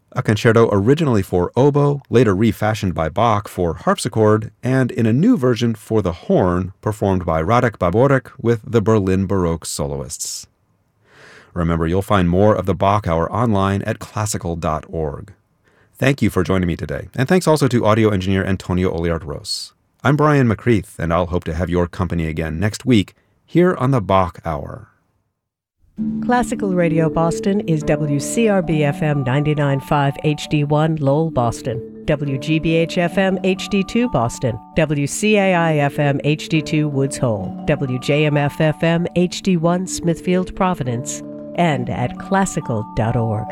a concerto originally for oboe, later refashioned by Bach for harpsichord, and in a new version for the horn, performed by Radek Baborek with the Berlin Baroque soloists. Remember, you'll find more of the Bach Hour online at classical.org. Thank you for joining me today, and thanks also to audio engineer Antonio Oliart-Ros. I'm Brian McCreath, and I'll hope to have your company again next week here on the Bach Hour. Classical Radio Boston is WCRB-FM 99.5 HD1 Lowell, Boston, WGBH-FM HD2 Boston, WCAI-FM HD2 Woods Hole, WJMF-FM HD1 Smithfield, Providence, and at classical.org.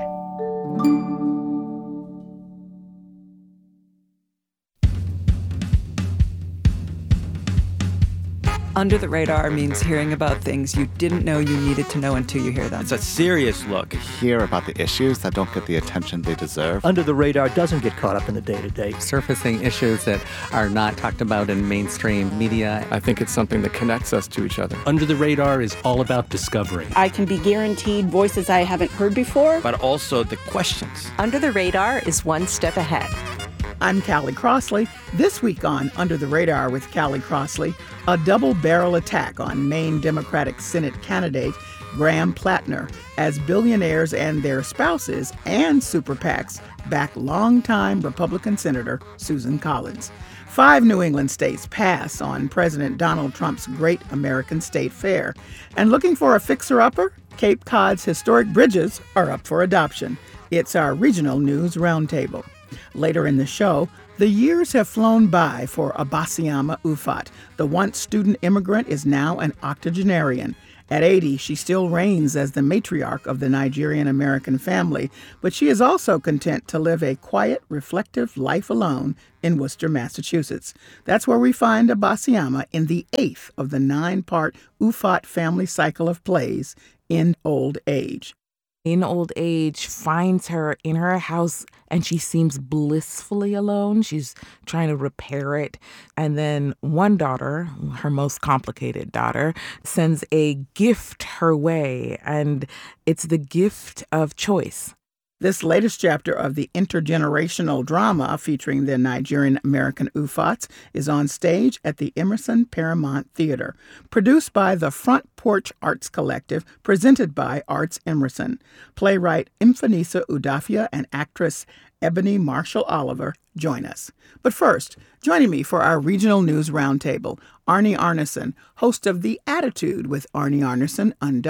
Under the Radar means hearing about things you didn't know you needed to know until you hear them. It's a serious look. Hear about the issues that don't get the attention they deserve. Under the Radar doesn't get caught up in the day-to-day. Surfacing issues that are not talked about in mainstream media. I think it's something that connects us to each other. Under the Radar is all about discovery. I can be guaranteed voices I haven't heard before. But also the questions. Under the Radar is one step ahead. I'm Callie Crossley. This week on Under the Radar with Callie Crossley, a double-barrel attack on Maine Democratic Senate candidate Graham Plattner as billionaires and their spouses and super PACs back longtime Republican Senator Susan Collins. 5 New England states pass on President Donald Trump's Great American State Fair. And looking for a fixer-upper? Cape Cod's historic bridges are up for adoption. It's our regional news roundtable. Later in the show, the years have flown by for Abasiama Ufot. The once student immigrant is now an octogenarian. At 80, she still reigns as the matriarch of the Nigerian-American family, but she is also content to live a quiet, reflective life alone in Worcester, Massachusetts. That's where we find Abasiama in the 8th of the 9-part Ufot family cycle of plays, In Old Age. In old age finds her in her house and she seems blissfully alone. She's trying to repair it. And then one daughter, her most complicated daughter, sends a gift her way. And it's the gift of choice. This latest chapter of the intergenerational drama featuring the Nigerian-American Ufots is on stage at the Emerson Paramount Theater, produced by the Front Porch Arts Collective, presented by Arts Emerson. Playwright Mfanisa Udafia and actress Ebony Marshall Oliver join us. But first, joining me for our regional news roundtable, Arnie Arneson, host of The Attitude with Arnie Arneson on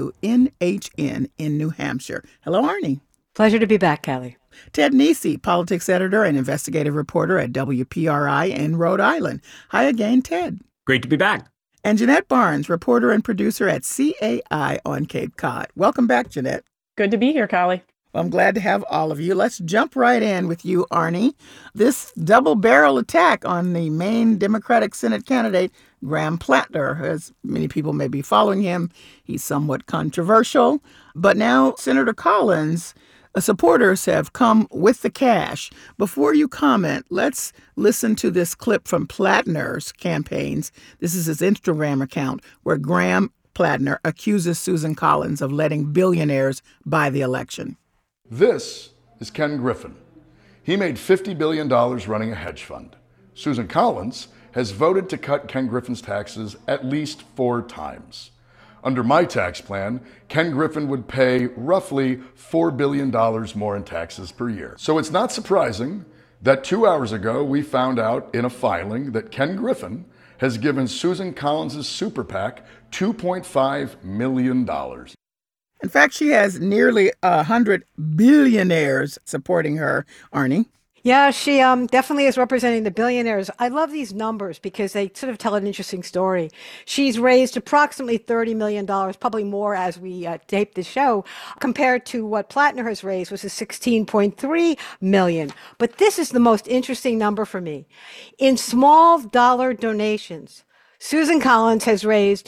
WNHN in New Hampshire. Hello, Arnie. Pleasure to be back, Callie. Ted Nesi, politics editor and investigative reporter at WPRI in Rhode Island. Hi again, Ted. Great to be back. And Jeanette Barnes, reporter and producer at CAI on Cape Cod. Welcome back, Jeanette. Good to be here, Callie. Well, I'm glad to have all of you. Let's jump right in with you, Arnie. This double-barrel attack on the Maine Democratic Senate candidate, Graham Plattner, as many people may be following him. He's somewhat controversial. But now Senator Collins' supporters have come with the cash. Before you comment, let's listen to this clip from Plattner's campaigns. This is his Instagram account, where Graham Plattner accuses Susan Collins of letting billionaires buy the election. This is Ken Griffin. He made $50 billion running a hedge fund. Susan Collins has voted to cut Ken Griffin's taxes at least 4 times. Under my tax plan, Ken Griffin would pay roughly $4 billion more in taxes per year. So it's not surprising that 2 hours ago we found out in a filing that Ken Griffin has given Susan Collins' super PAC $2.5 million. In fact, she has nearly 100 billionaires supporting her, Arnie. Yeah, she definitely is representing the billionaires. I love these numbers because they sort of tell an interesting story. She's raised approximately $30 million, probably more as we tape the show, compared to what Plattner has raised, which is $16.3 million. But this is the most interesting number for me. In small dollar donations, Susan Collins has raised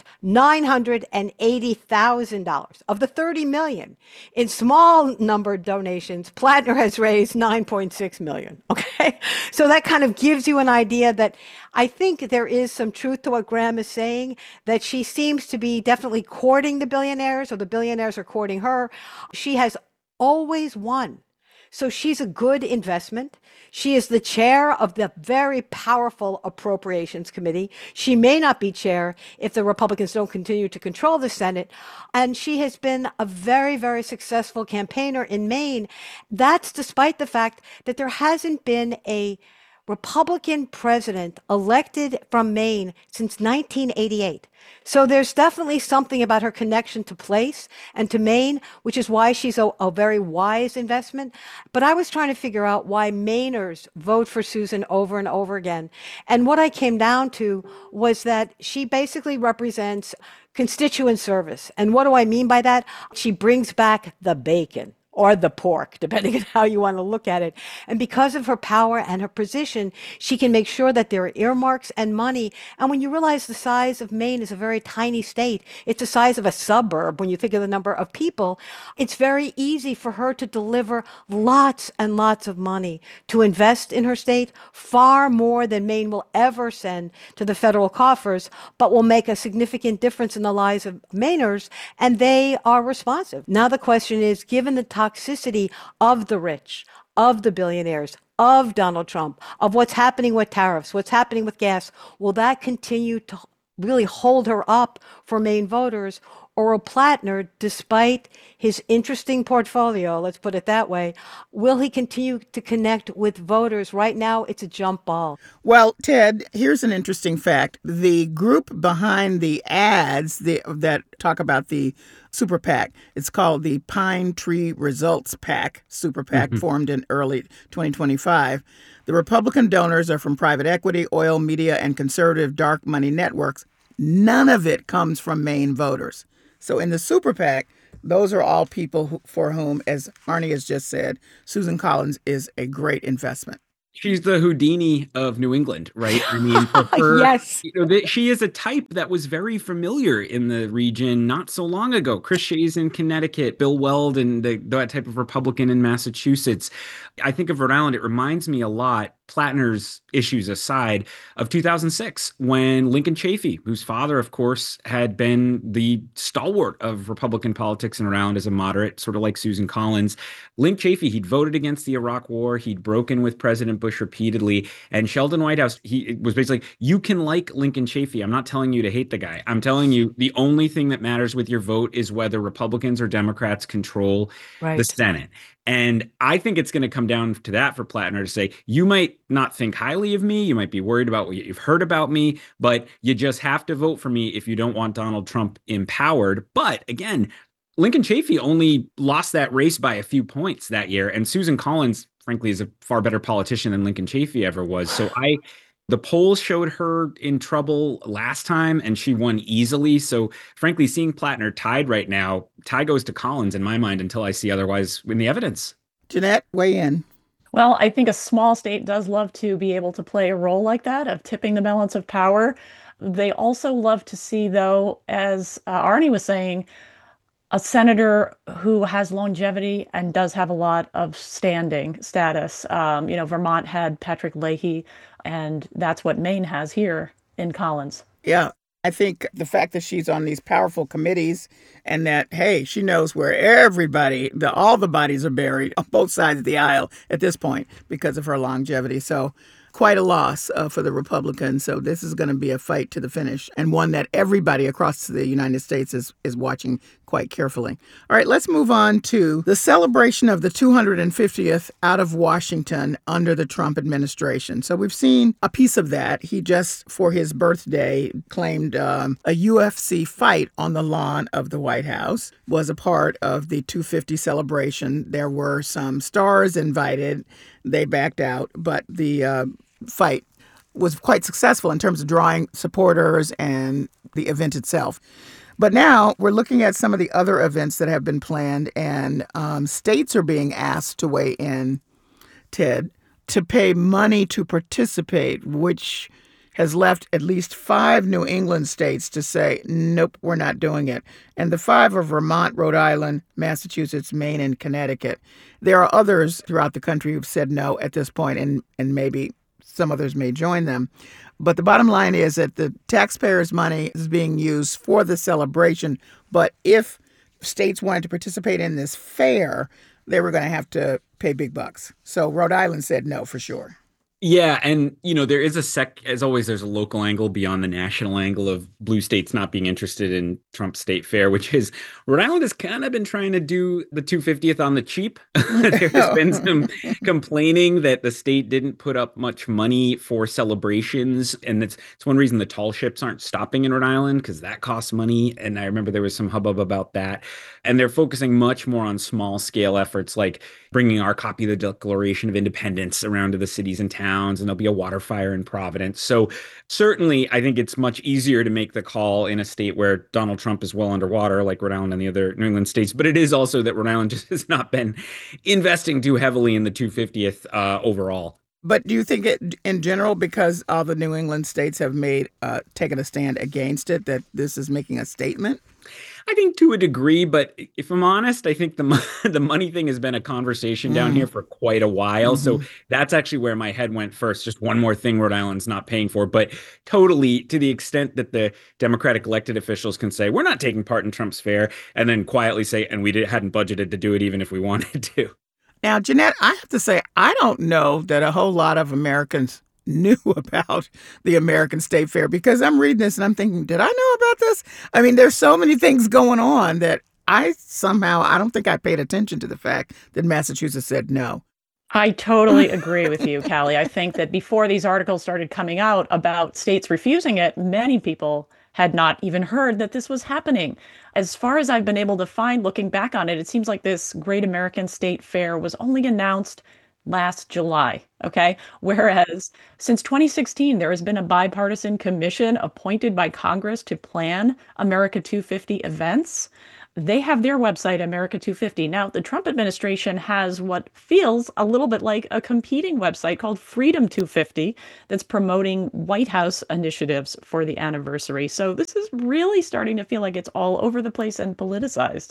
$980,000 of the $30 million. In small number donations, Plattner has raised $9.6 million. Okay, so that kind of gives you an idea that I think there is some truth to what Graham is saying, that she seems to be definitely courting the billionaires, or the billionaires are courting her. She has always won. So she's a good investment. She is the chair of the very powerful Appropriations Committee. She may not be chair if the Republicans don't continue to control the Senate. And she has been a very, very successful campaigner in Maine. That's despite the fact that there hasn't been a Republican president elected from Maine since 1988. So there's definitely something about her connection to place and to Maine, which is why she's a very wise investment. But I was trying to figure out why Mainers vote for Susan over and over again. And what I came down to was that she basically represents constituent service. And what do I mean by that? She brings back the bacon or the pork, depending on how you want to look at it. And because of her power and her position, she can make sure that there are earmarks and money. And when you realize the size of Maine is a very tiny state, it's the size of a suburb when you think of the number of people, it's very easy for her to deliver lots and lots of money to invest in her state, far more than Maine will ever send to the federal coffers, but will make a significant difference in the lives of Mainers, and they are responsive. Now the question is, given the toxicity of the rich, of the billionaires, of Donald Trump, of what's happening with tariffs, what's happening with gas, will that continue to really hold her up for Maine voters? Or will Plattner, despite his interesting portfolio, let's put it that way, will he continue to connect with voters? Right now, it's a jump ball. Well, Ted, here's an interesting fact. The group behind the ads that talk about the Super PAC, it's called the Pine Tree Results PAC, Super PAC, formed in early 2025. The Republican donors are from private equity, oil, media, and conservative dark money networks. None of it comes from Maine voters. So in the Super PAC, those are all people for whom, as Arnie has just said, Susan Collins is a great investment. She's the Houdini of New England, right? I mean, for her, yes. She is a type that was very familiar in the region not so long ago. Chris Shays in Connecticut, Bill Weld, and that type of Republican in Massachusetts. I think of Rhode Island. It reminds me a lot, Plattner's issues aside, of 2006 when Lincoln Chafee, whose father, of course, had been the stalwart of Republican politics and around as a moderate, sort of like Susan Collins. Link Chafee, he'd voted against the Iraq War. He'd broken with President Bush repeatedly. And Sheldon Whitehouse, he was basically, you can like Lincoln Chafee. I'm not telling you to hate the guy. I'm telling you the only thing that matters with your vote is whether Republicans or Democrats control the Senate. And I think it's going to come down to that for Plattner to say, you might not think highly of me. You might be worried about what you've heard about me, but you just have to vote for me if you don't want Donald Trump empowered. But again, Lincoln Chafee only lost that race by a few points that year. And Susan Collins, frankly, is a far better politician than Lincoln Chafee ever was. So the polls showed her in trouble last time, and she won easily. So frankly, seeing Plattner tied right now, tie goes to Collins in my mind until I see otherwise in the evidence. Jeanette, weigh in. Well, I think a small state does love to be able to play a role like that of tipping the balance of power. They also love to see, though, as Arnie was saying, a senator who has longevity and does have a lot of standing status. Vermont had Patrick Leahy, and that's what Maine has here in Collins. Yeah, I think the fact that she's on these powerful committees and that, hey, she knows where all the bodies are buried on both sides of the aisle at this point because of her longevity. So quite a loss for the Republicans. So this is going to be a fight to the finish, and one that everybody across the United States is watching quite carefully. All right, let's move on to the celebration of the 250th out of Washington under the Trump administration. So we've seen a piece of that. He just, for his birthday, claimed a UFC fight on the lawn of the White House was a part of the 250 celebration. There were some stars invited. They backed out, but the fight was quite successful in terms of drawing supporters and the event itself. But now we're looking at some of the other events that have been planned, and states are being asked to weigh in, Ted, to pay money to participate, which has left at least 5 New England states to say, nope, we're not doing it. And the 5 are Vermont, Rhode Island, Massachusetts, Maine, and Connecticut. There are others throughout the country who've said no at this point, and maybe some others may join them. But the bottom line is that the taxpayers' money is being used for the celebration. But if states wanted to participate in this fair, they were going to have to pay big bucks. So Rhode Island said no for sure. Yeah, and there is as always, there's a local angle beyond the national angle of blue states not being interested in Trump's state fair, which is Rhode Island has kind of been trying to do the 250th on the cheap. There's been some complaining that the state didn't put up much money for celebrations, and it's one reason the tall ships aren't stopping in Rhode Island, because that costs money. And I remember there was some hubbub about that. And they're focusing much more on small scale efforts like bringing our copy of the Declaration of Independence around to the cities and towns, and there'll be a water fire in Providence. So certainly, I think it's much easier to make the call in a state where Donald Trump is well underwater, like Rhode Island and the other New England states. But it is also that Rhode Island just has not been investing too heavily in the 250th overall. But do you think it, in general, because all the New England states have taken a stand against it, that this is making a statement? I think to a degree, but if I'm honest, I think the money thing has been a conversation down here for quite a while. So that's actually where my head went first. Just one more thing Rhode Island's not paying for. But totally, to the extent that the Democratic elected officials can say, we're not taking part in Trump's fair, and then quietly say, and we hadn't budgeted to do it even if we wanted to. Now, Jeanette, I have to say, I don't know that a whole lot of Americans knew about the American State Fair, because I'm reading this and I'm thinking, did I know about this? I mean, there's so many things going on that I don't think I paid attention to the fact that Massachusetts said no. I totally agree with you, Callie. I think that before these articles started coming out about states refusing it, many people had not even heard that this was happening. As far as I've been able to find, looking back on it, it seems like this Great American State Fair was only announced last July, okay? Whereas since 2016, there has been a bipartisan commission appointed by Congress to plan America 250 events. They have their website, America 250. Now, the Trump administration has what feels a little bit like a competing website called Freedom 250 that's promoting White House initiatives for the anniversary. So this is really starting to feel like it's all over the place and politicized.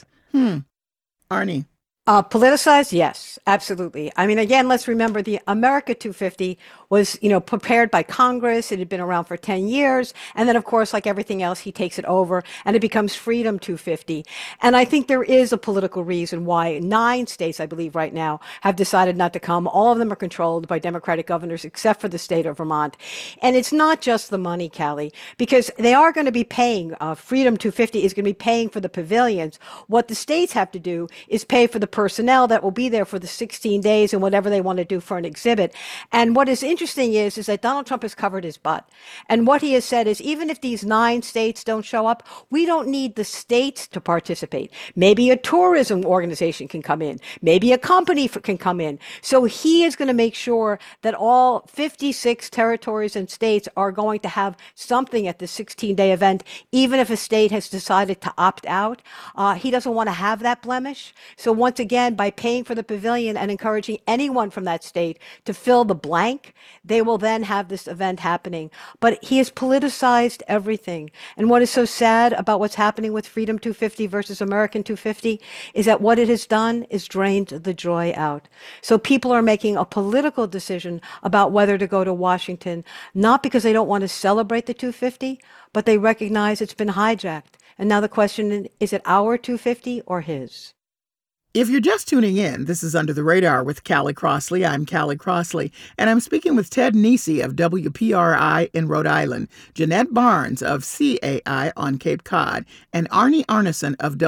Arnie. Politicized? Yes, absolutely. I mean, again, let's remember the America 250 was, prepared by Congress. It had been around for 10 years. And then, of course, like everything else, he takes it over and it becomes Freedom 250. And I think there is a political reason why 9 states, I believe right now, have decided not to come. All of them are controlled by Democratic governors, except for the state of Vermont. And it's not just the money, Callie, because they are going to be paying, Freedom 250 is going to be paying for the pavilions. What the states have to do is pay for the personnel that will be there for the 16 days and whatever they want to do for an exhibit. And what is interesting is that Donald Trump has covered his butt. And what he has said is, even if these 9 states don't show up, we don't need the states to participate. Maybe a tourism organization can come in. Maybe a company can come in. So he is going to make sure that all 56 territories and states are going to have something at the 16-day event, even if a state has decided to opt out. He doesn't want to have that blemish. So once again, by paying for the pavilion and encouraging anyone from that state to fill the blank, they will then have this event happening. But he has politicized everything. And what is so sad about what's happening with Freedom 250 versus American 250 is that what it has done is drained the joy out. So people are making a political decision about whether to go to Washington, not because they don't want to celebrate the 250, but they recognize it's been hijacked. And now the question is it our 250 or his? If you're just tuning in, this is Under the Radar with Callie Crossley. I'm Callie Crossley, and I'm speaking with Ted Nesi of WPRI in Rhode Island, Jeanette Barnes of CAI on Cape Cod, and Arnie Arneson of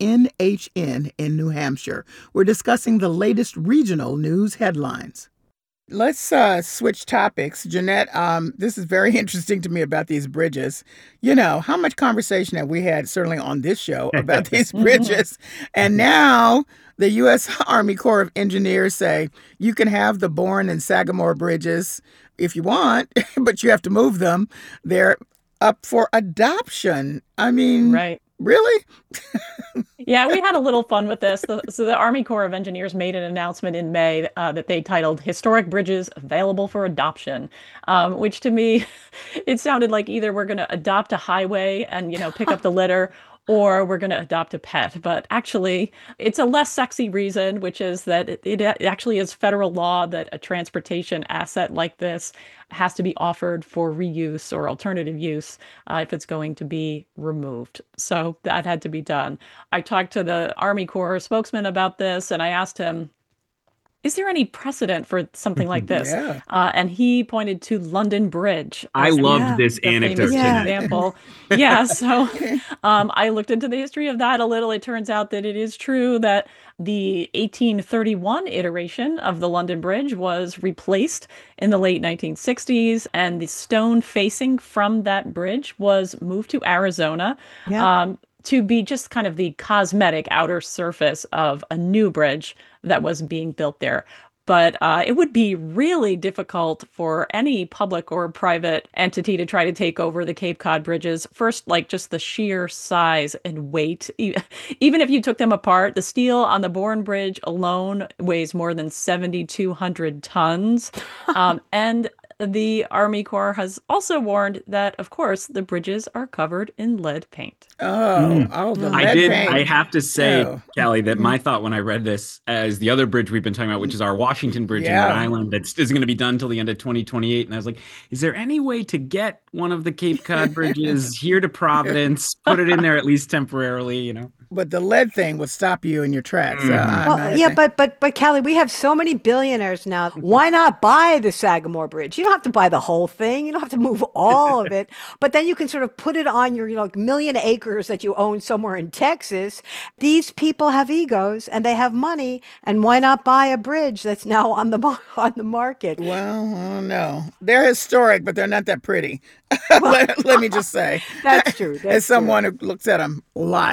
WNHN in New Hampshire. We're discussing the latest regional news headlines. Let's switch topics. Jeanette, this is very interesting to me about these bridges. How much conversation have we had, certainly on this show, about these bridges? And now the U.S. Army Corps of Engineers say you can have the Bourne and Sagamore bridges if you want, but you have to move them. They're up for adoption. I mean, right. Really? Yeah, we had a little fun with this. So the Army Corps of Engineers made an announcement in May that they titled Historic Bridges Available for Adoption, which to me, it sounded like either we're going to adopt a highway and, pick up the litter, or we're going to adopt a pet. But actually, it's a less sexy reason, which is that it actually is federal law that a transportation asset like this has to be offered for reuse or alternative use if it's going to be removed. So that had to be done. I talked to the Army Corps spokesman about this, and I asked him, is there any precedent for something like this? Yeah. And he pointed to London Bridge. I loved this anecdote. Example. Yeah. So I looked into the history of that a little. It turns out that it is true that the 1831 iteration of the London Bridge was replaced in the late 1960s, and the stone facing from that bridge was moved to Arizona. Yeah. To be just kind of the cosmetic outer surface of a new bridge that was being built there. But it would be really difficult for any public or private entity to try to take over the Cape Cod bridges. First, like just the sheer size and weight. Even if you took them apart, the steel on the Bourne Bridge alone weighs more than 7,200 tons. And the Army Corps has also warned that, of course, the bridges are covered in lead paint. The lead paint. I have to say, Callie, that my thought when I read this as the other bridge we've been talking about, which is our Washington Bridge in Rhode Island, that is going to be done till the end of 2028. And I was like, is there any way to get one of the Cape Cod bridges here to Providence, put it in there at least temporarily, you know? But the lead thing would stop you in your tracks. But Callie, we have so many billionaires now. Why not buy the Sagamore Bridge? You don't have to buy the whole thing. You don't have to move all of it. But then you can sort of put it on your million acres that you own somewhere in Texas. These people have egos and they have money. And why not buy a bridge that's now on the market? Well, no. They're historic, but they're not that pretty. Let me just say. That's true. As someone who looks at them a lot.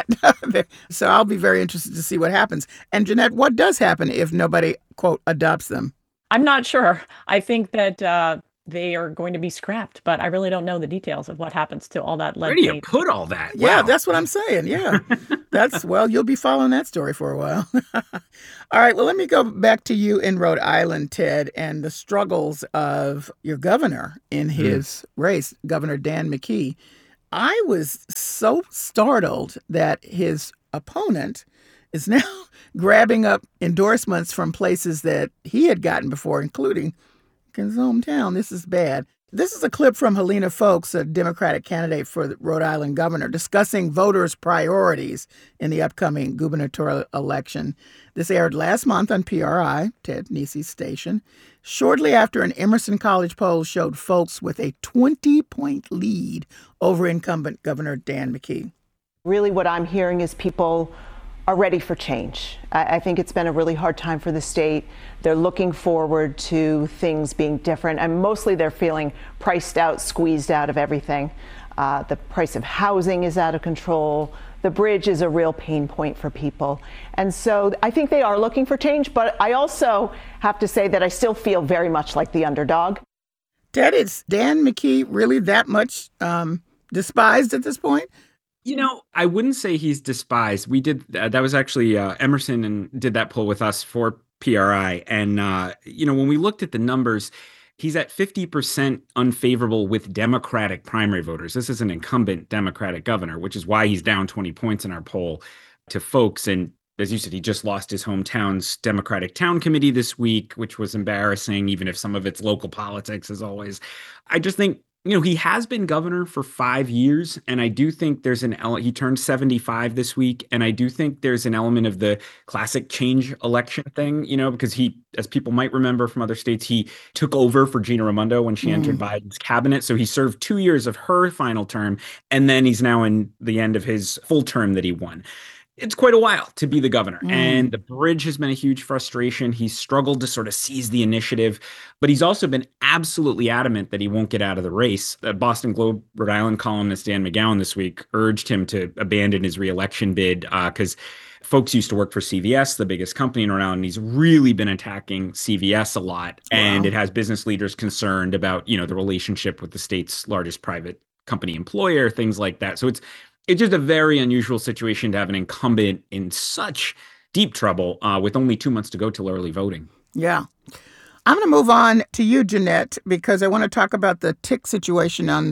So I'll be very interested to see what happens. And Jeanette, what does happen if nobody, quote, adopts them? I'm not sure. I think that they are going to be scrapped, but I really don't know the details of what happens to all that lead paint. Where do you paint. put all that? Yeah, Wow. that's what I'm saying. Yeah. You'll be following that story for a while. All right. Well, let me go back to you in Rhode Island, Ted, and the struggles of your governor in his race, Governor Dan McKee. I was so startled that his opponent is now grabbing up endorsements from places that he had gotten before, including his hometown. This is bad. This is a clip from Helena Foulkes, a Democratic candidate for the Rhode Island governor, discussing voters' priorities in the upcoming gubernatorial election. This aired last month on PRI, Ted Nesi's station, shortly after an Emerson College poll showed Foulkes with a 20-point lead over incumbent Governor Dan McKee. Really what I'm hearing is people are ready for change. I think it's been a really hard time for the state. They're looking forward to things being different, and mostly they're feeling priced out, squeezed out of everything. The price of housing is out of control. The bridge is a real pain point for people. And so I think they are looking for change, but I also have to say that I still feel very much like the underdog. Ted, is Dan McKee really that much despised at this point? You know, I wouldn't say he's despised. We did that was actually Emerson and did that poll with us for PRI. And, when we looked at the numbers, he's at 50% unfavorable with Democratic primary voters. This is an incumbent Democratic governor, which is why he's down 20 points in our poll to Foulkes. And as you said, he just lost his hometown's Democratic Town Committee this week, which was embarrassing, even if some of it's local politics, as always. I just think, he has been governor for 5 years, and I do think there's he turned 75 this week, and I do think there's an element of the classic change election thing, because he, as people might remember from other states, he took over for Gina Raimondo when she entered Biden's cabinet. So he served 2 years of her final term, and then he's now in the end of his full term that he won. It's quite a while to be the governor, and the bridge has been a huge frustration. He's struggled to sort of seize the initiative, but he's also been absolutely adamant that he won't get out of the race. The Boston Globe Rhode Island columnist Dan McGowan this week urged him to abandon his reelection bid because Foulkes used to work for CVS, the biggest company in Rhode Island, and he's really been attacking CVS a lot, and it has business leaders concerned about, the relationship with the state's largest private company employer, things like that. So it's just a very unusual situation to have an incumbent in such deep trouble with only 2 months to go till early voting. Yeah. I'm going to move on to you, Jeanette, because I want to talk about the tick situation on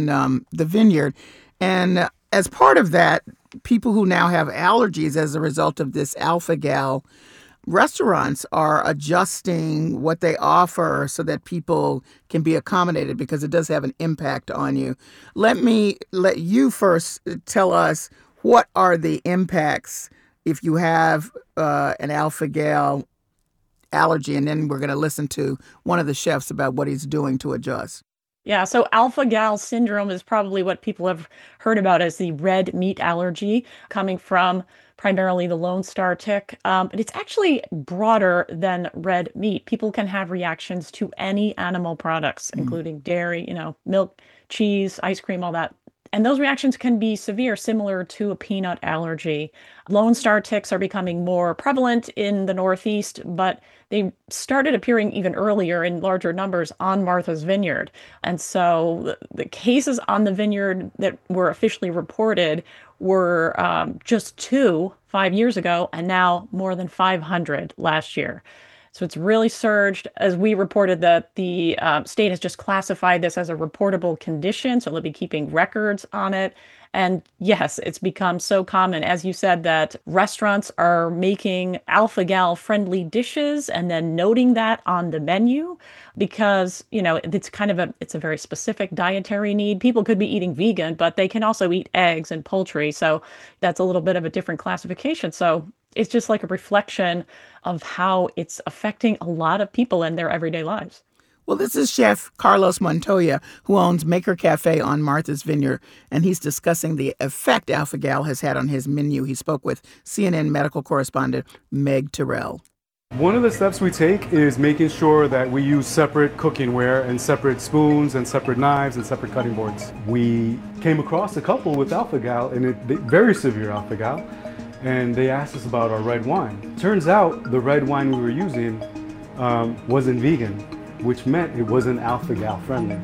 the vineyard. And as part of that, people who now have allergies as a result of this alpha-gal, restaurants are adjusting what they offer so that people can be accommodated because it does have an impact on you. Let me let you first tell us what are the impacts if you have an alpha-gal allergy, and then we're going to listen to one of the chefs about what he's doing to adjust. Yeah, so alpha-gal syndrome is probably what people have heard about as the red meat allergy, coming from primarily the Lone Star tick. But it's actually broader than red meat. People can have reactions to any animal products, including dairy, milk, cheese, ice cream, all that. And those reactions can be severe, similar to a peanut allergy. Lone Star ticks are becoming more prevalent in the Northeast, but they started appearing even earlier in larger numbers on Martha's Vineyard. And so the cases on the vineyard that were officially reported were just 2 5 years ago, and now more than 500 last year. So it's really surged. As we reported, that the state has just classified this as a reportable condition, so they'll be keeping records on it. And yes, it's become so common, as you said, that restaurants are making alpha-gal friendly dishes and then noting that on the menu because, it's a very specific dietary need. People could be eating vegan, but they can also eat eggs and poultry. So that's a little bit of a different classification. So it's just like a reflection of how it's affecting a lot of people in their everyday lives. Well, this is Chef Carlos Montoya, who owns Maker Cafe on Martha's Vineyard, and he's discussing the effect alpha-gal has had on his menu. He spoke with CNN medical correspondent Meg Terrell. One of the steps we take is making sure that we use separate cookingware and separate spoons and separate knives and separate cutting boards. We came across a couple with alpha-gal, and very severe alpha-gal, and they asked us about our red wine. Turns out the red wine we were using wasn't vegan, which meant it wasn't alpha-gal friendly.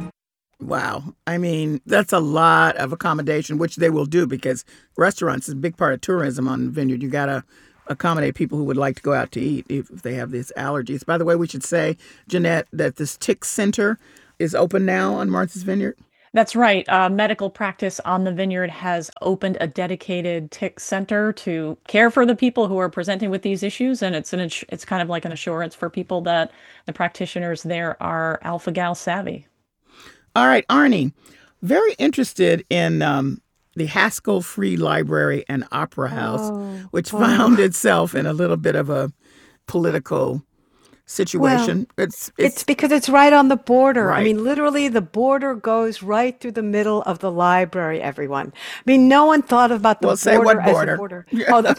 Wow. I mean, that's a lot of accommodation, which they will do because restaurants is a big part of tourism on the vineyard. You got to accommodate people who would like to go out to eat if they have these allergies. By the way, we should say, Jeanette, that this tick center is open now on Martha's Vineyard. That's right. Medical practice on the vineyard has opened a dedicated tick center to care for the people who are presenting with these issues. And it's kind of like an assurance for people that the practitioners there are alpha-gal savvy. All right, Arnie, very interested in the Haskell Free Library and Opera House, which found itself in a little bit of a political situation. Well, it's because it's right on the border. Right. I mean, literally, the border goes right through the middle of the library, everyone. I mean, no one thought about the border say what as a border. Oh, the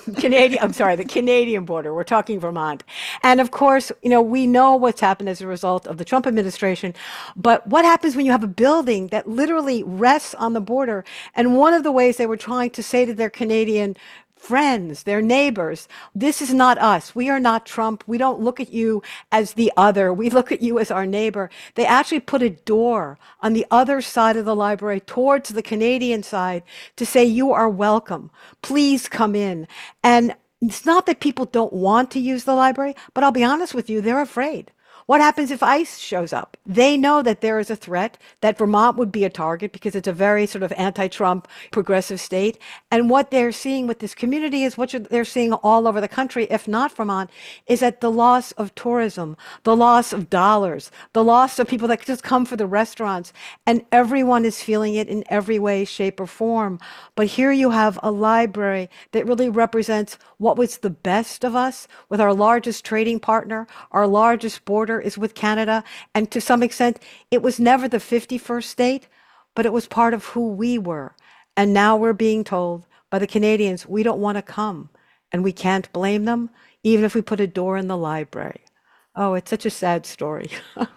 Canadian border. We're talking Vermont. And of course, we know what's happened as a result of the Trump administration. But what happens when you have a building that literally rests on the border? And one of the ways they were trying to say to their Canadian friends, their neighbors, this is not us. We are not Trump. We don't look at you as the other. We look at you as our neighbor. They actually put a door on the other side of the library towards the Canadian side to say, you are welcome. Please come in. And it's not that people don't want to use the library, but I'll be honest with you, they're afraid. What happens if ICE shows up? They know that there is a threat, that Vermont would be a target because it's a very sort of anti-Trump progressive state. And what they're seeing with this community is what they're seeing all over the country, if not Vermont, is that the loss of tourism, the loss of dollars, the loss of people that just come for the restaurants, and everyone is feeling it in every way, shape, or form. But here you have a library that really represents what was the best of us with our largest trading partner, our largest border is with Canada, and to some extent, it was never the 51st state, but it was part of who we were. And now we're being told by the Canadians, we don't want to come, and we can't blame them, even if we put a door in the library. Oh, it's such a sad story.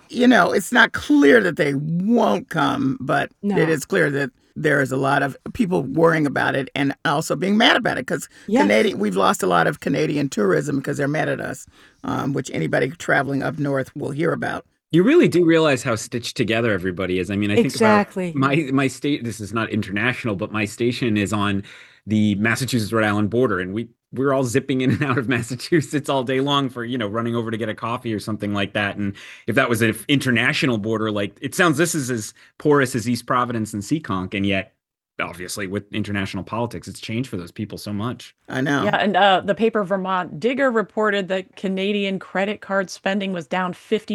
It's not clear that they won't come, but it is clear that there is a lot of people worrying about it and also being mad about it because we've lost a lot of Canadian tourism because they're mad at us, which anybody traveling up north will hear about. You really do realize how stitched together everybody is. I mean, I think about my state. This is not international, but my station is on the Massachusetts-Rhode Island border, and we're all zipping in and out of Massachusetts all day long for, running over to get a coffee or something like that. And if that was an international border, this is as porous as East Providence and Seekonk. And yet, obviously, with international politics, it's changed for those people so much. I know. Yeah, and the paper Vermont Digger reported that Canadian credit card spending was down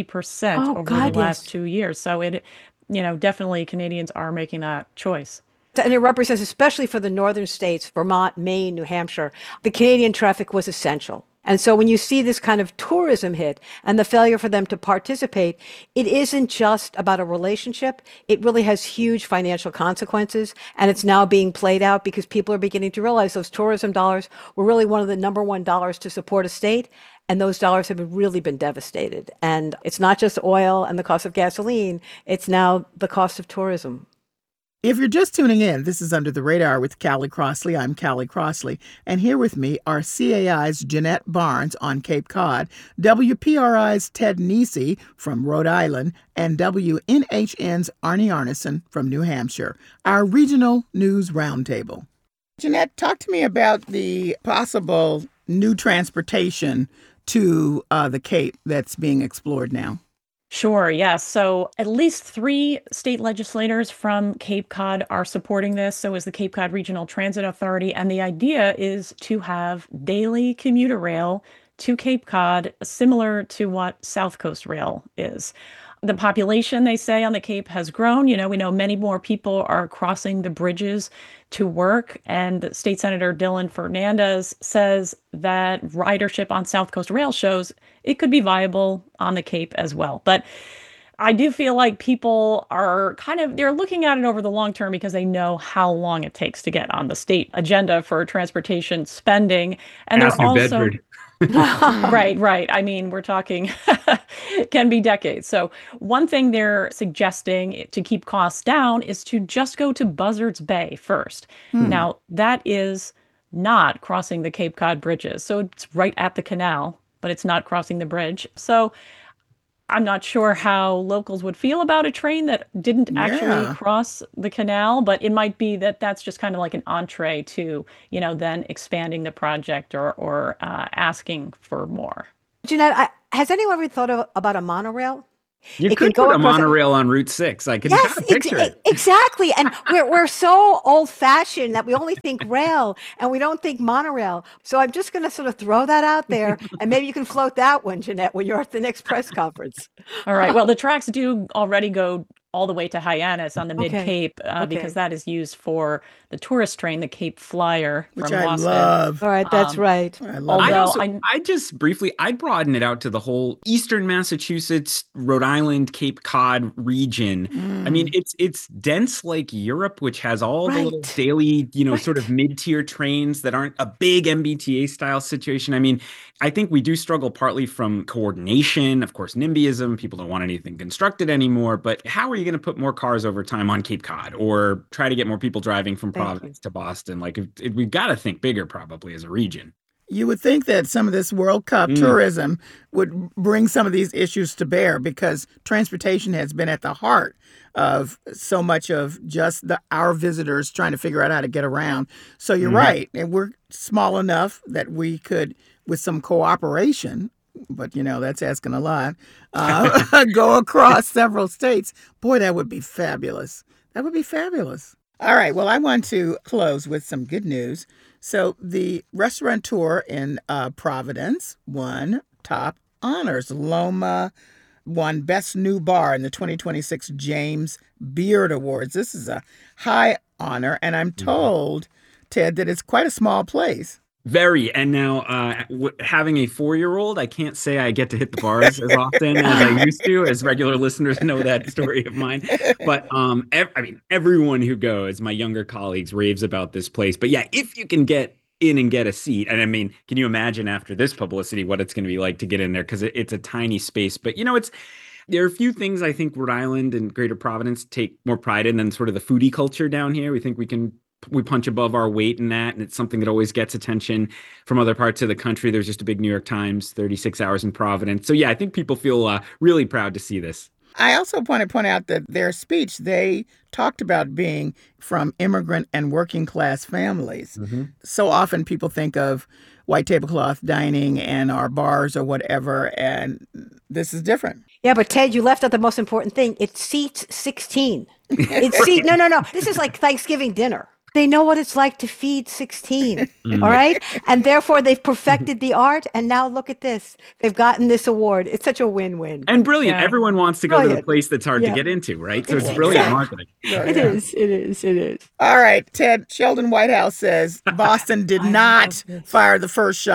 50% over the last 2 years. So it, definitely Canadians are making that choice. And it represents, especially for the northern states, Vermont, Maine, New Hampshire, the Canadian traffic was essential. And so when you see this kind of tourism hit and the failure for them to participate, it isn't just about a relationship. It really has huge financial consequences. And it's now being played out because people are beginning to realize those tourism dollars were really one of the number one dollars to support a state. And those dollars have really been devastated. And it's not just oil and the cost of gasoline. It's now the cost of tourism. If you're just tuning in, this is Under the Radar with Callie Crossley. I'm Callie Crossley. And here with me are CAI's Jeanette Barnes on Cape Cod, WPRI's Ted Nesi from Rhode Island, and WNHN's Arnie Arneson from New Hampshire, our regional news roundtable. Jeanette, talk to me about the possible new transportation to the Cape that's being explored now. Sure, yes. So at least 3 state legislators from Cape Cod are supporting this. So is the Cape Cod Regional Transit Authority. And the idea is to have daily commuter rail to Cape Cod, similar to what South Coast Rail is. The population, they say, on the Cape has grown. We know many more people are crossing the bridges to work. And State Senator Dylan Fernandez says that ridership on South Coast Rail shows it could be viable on the Cape as well. But I do feel like people are they're looking at it over the long term because they know how long it takes to get on the state agenda for transportation spending. And Ask they're New also Bedford. Right. I mean, we're talking can be decades. So one thing they're suggesting to keep costs down is to just go to Buzzards Bay first. Now, that is not crossing the Cape Cod bridges. So it's right at the canal, but it's not crossing the bridge. So I'm not sure how locals would feel about a train that didn't actually cross the canal, but it might be that that's just kind of like an entree to, then expanding the project or asking for more. Jeanette, has anyone ever thought about a monorail? You could put a monorail on Route 6. I can picture it. Exactly. And we're so old-fashioned that we only think rail and we don't think monorail. So I'm just going to sort of throw that out there, and maybe you can float that one, Jeanette, when you're at the next press conference. All right. Well, the tracks do already go all the way to Hyannis on the Mid-Cape because that is used for the tourist train, the Cape Flyer from Which I Boston. love. All right, that's right. I'd broaden it out to the whole eastern Massachusetts, Rhode Island, Cape Cod region. I mean, it's dense like Europe, which has all the little daily, sort of mid-tier trains that aren't a big MBTA style situation. I mean, I think we do struggle partly from coordination, of course, NIMBYism. People don't want anything constructed anymore. But how are you going to put more cars over time on Cape Cod or try to get more people driving from Providence to Boston? Like, we've got to think bigger probably as a region. You would think that some of this World Cup tourism would bring some of these issues to bear because transportation has been at the heart of so much of just our visitors trying to figure out how to get around. So you're right. And we're small enough that we could, with some cooperation, but that's asking a lot, go across several states. Boy, that would be fabulous. That would be fabulous. All right. Well, I want to close with some good news. So the restaurateur in Providence won top honors. Loma won Best New Bar in the 2026 James Beard Awards. This is a high honor, and I'm told, Ted, that it's quite a small place. Very. And now having a 4-year-old, I can't say I get to hit the bars as often as I used to, as regular listeners know that story of mine. But everyone who goes, my younger colleagues, raves about this place. But yeah, if you can get in and get a seat, and I mean, can you imagine after this publicity what it's going to be like to get in there? Because it's a tiny space. But, there are a few things I think Rhode Island and Greater Providence take more pride in than sort of the foodie culture down here. We think we punch above our weight in that, and it's something that always gets attention from other parts of the country. There's just a big New York Times, 36 Hours in Providence. So yeah, I think people feel really proud to see this. I also want to point out that their speech, they talked about being from immigrant and working class families. So often people think of white tablecloth dining and our bars or whatever, and this is different. Yeah, but Ted, you left out the most important thing. It seats 16. No. This is like Thanksgiving dinner. They know what it's like to feed 16, all right? And therefore, they've perfected the art, and now look at this. They've gotten this award. It's such a win-win. And brilliant. Yeah. Everyone wants to go to the place that's hard to get into, right? So it's brilliant marketing. It is. All right, Ted, Sheldon Whitehouse says Boston did not fire the first shot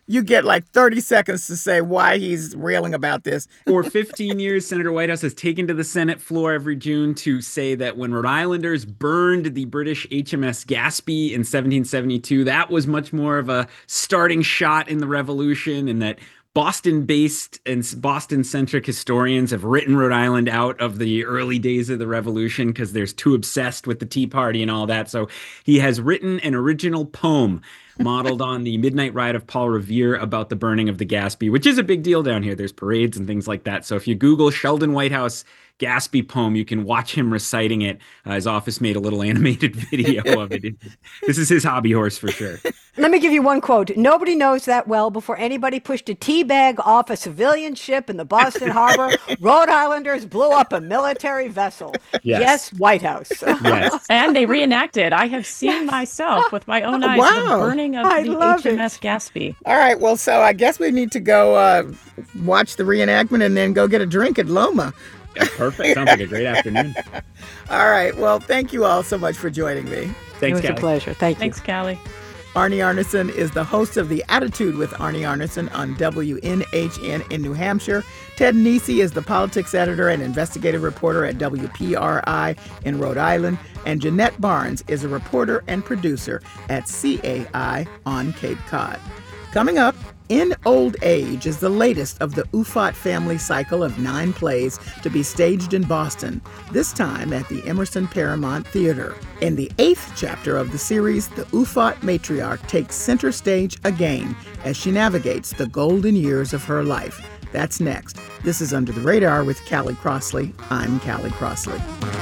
You get like 30 seconds to say why he's railing about this. For 15 years, Senator Whitehouse has taken to the Senate floor every June to say that when Rhode Islanders burned the British HMS Gaspee in 1772, that was much more of a starting shot in the Revolution, and that Boston-based and Boston-centric historians have written Rhode Island out of the early days of the Revolution because they're too obsessed with the Tea Party and all that. So he has written an original poem modeled on the Midnight Ride of Paul Revere about the burning of the Gaspee, which is a big deal down here. There's parades and things like that. So if you Google Sheldon Whitehouse Gaspee poem, you can watch him reciting it. His office made a little animated video of it. This is his hobby horse for sure. Let me give you one quote. Nobody knows that well. Before anybody pushed a tea bag off a civilian ship in the Boston Harbor, Rhode Islanders blew up a military vessel. Yes, Whitehouse. Yes. And they reenacted. I have seen myself with my own eyes the burning of the HMS Gaspee. All right, well, so I guess we need to go watch the reenactment and then go get a drink at Loma. Yeah, perfect. Sounds like a great afternoon. All right. Well, thank you all so much for joining me. Thanks, It was a pleasure. Thank you. Thanks, Callie. Arnie Arneson is the host of The Attitude with Arnie Arneson on WNHN in New Hampshire. Ted Nesi is the politics editor and investigative reporter at WPRI in Rhode Island. And Jeanette Barnes is a reporter and producer at CAI on Cape Cod. Coming up, In Old Age is the latest of the Ufot family cycle of 9 plays to be staged in Boston, this time at the Emerson Paramount Theater. In the 8th chapter of the series, the Ufot matriarch takes center stage again as she navigates the golden years of her life. That's next. This is Under the Radar with Callie Crossley. I'm Callie Crossley.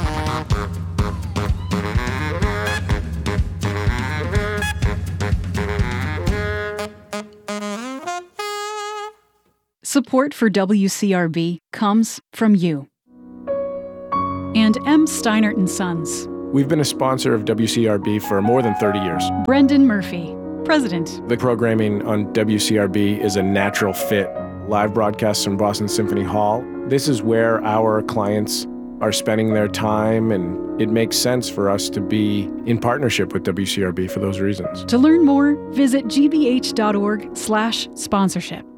Support for WCRB comes from you. And M. Steinert & Sons. We've been a sponsor of WCRB for more than 30 years. Brendan Murphy, President. The programming on WCRB is a natural fit. Live broadcasts from Boston Symphony Hall. This is where our clients are spending their time, and it makes sense for us to be in partnership with WCRB for those reasons. To learn more, visit gbh.org/sponsorship.